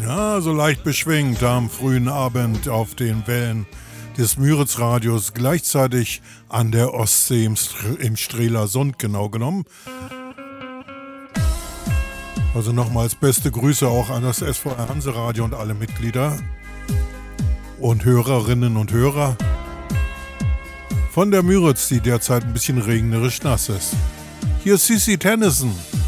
Ja, so leicht beschwingt am frühen Abend auf den Wellen des Müritz-Radios, gleichzeitig an der Ostsee im Strelasund genau genommen. Also nochmals beste Grüße auch an das SVR Hanseradio und alle Mitglieder und Hörerinnen und Hörer von der Müritz, die derzeit ein bisschen regnerisch nass ist. Hier ist Cici Tennison.